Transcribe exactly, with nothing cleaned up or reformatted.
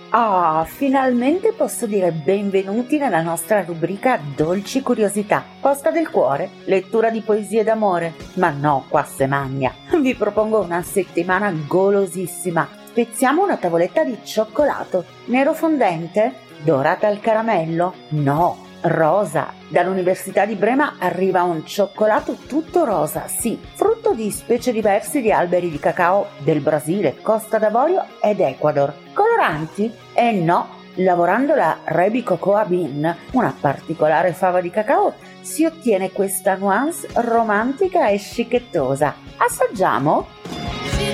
Ah, finalmente posso dire benvenuti nella nostra rubrica Dolci Curiosità. Posta del cuore, lettura di poesie d'amore. Ma no, qua se magna. Vi propongo una settimana golosissima. Spezziamo una tavoletta di cioccolato. Nero fondente? Dorata al caramello? No, rosa. Dall'Università di Brema arriva un cioccolato tutto rosa, sì, frutto di specie diverse di alberi di cacao del Brasile, Costa d'Avorio ed Ecuador. Coloranti? Eh no, lavorando la Rebi Cocoa Bean, una particolare fava di cacao, si ottiene questa nuance romantica e scichettosa. Assaggiamo?